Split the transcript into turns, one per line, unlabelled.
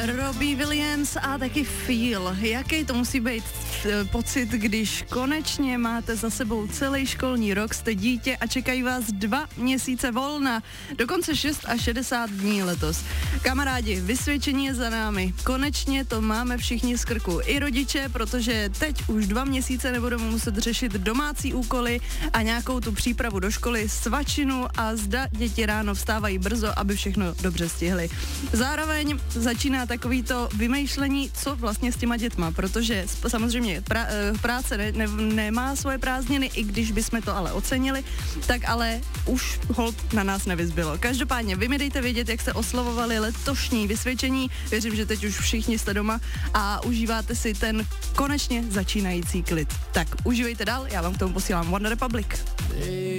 Robbie Williams a taky Feel. Jaký to musí být pocit, když konečně máte za sebou celý školní rok, jste dítě a čekají vás 2 měsíce volna, dokonce 6 až 60 dní letos. Kamarádi, vysvědčení je za námi. Konečně to máme všichni z krku. I rodiče, protože teď už 2 měsíce nebudeme muset řešit domácí úkoly a nějakou tu přípravu do školy, svačinu a zda děti ráno vstávají brzo, aby všechno dobře stihli. Zároveň začíná takový to vymýšlení, co vlastně s těma dětma, protože samozřejmě práce nemá svoje prázdniny, i když bychom to ale ocenili, tak ale už hold na nás nevyzbylo. Každopádně vy mi dejte vědět, jak jste oslavovali letošní vysvědčení. Věřím, že teď už všichni jste doma a užíváte si ten konečně začínající klid. Tak užívejte dál, já vám k tomu posílám One Republic.